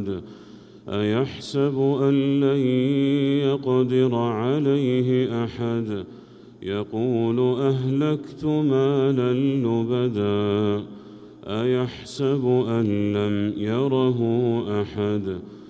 أحد أيحسب أن لن يقدر عليه أحد يقول أهلكت مالا لبدا أيحسب أن لم يره أحد